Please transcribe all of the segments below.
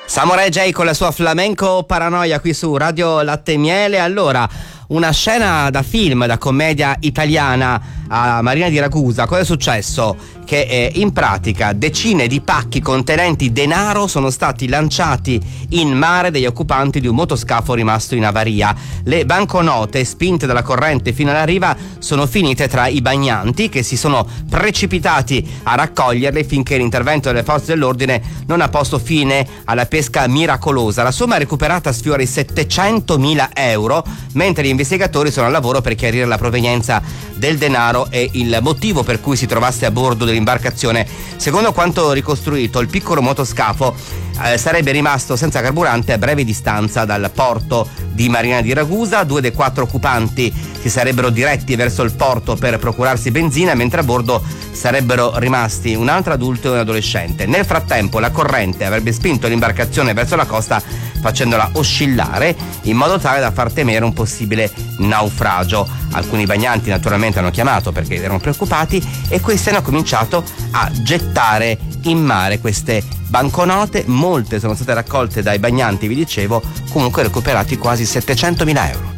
Samurai J con la sua flamenco paranoia qui su Radio Latte e Miele. Allora, una scena da film, da commedia italiana a Marina di Ragusa. Cosa è successo? Che in pratica decine di pacchi contenenti denaro sono stati lanciati in mare dagli occupanti di un motoscafo rimasto in avaria. Le banconote, spinte dalla corrente fino alla riva, sono finite tra i bagnanti, che si sono precipitati a raccoglierle finché l'intervento delle forze dell'ordine non ha posto fine alla pesca miracolosa. La somma recuperata sfiora i 700.000 euro, mentre gli investigatori sono al lavoro per chiarire la provenienza del denaro e il motivo per cui si trovasse a bordo dell'imbarcazione. Secondo quanto ricostruito, il piccolo motoscafo sarebbe rimasto senza carburante a breve distanza dal porto di Marina di Ragusa. 2 dei 4 occupanti si sarebbero diretti verso il porto per procurarsi benzina, mentre a bordo sarebbero rimasti un altro adulto e un adolescente. Nel frattempo la corrente avrebbe spinto l'imbarcazione verso la costa, facendola oscillare in modo tale da far temere un possibile naufragio. Alcuni bagnanti naturalmente hanno chiamato perché erano preoccupati e questi hanno cominciato a gettare in mare queste banconote. Molte sono state raccolte dai bagnanti, vi dicevo, comunque recuperati quasi 700.000 euro.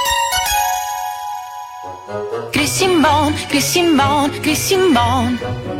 Chris in Bon, Chris in Bon, Chris in Bon.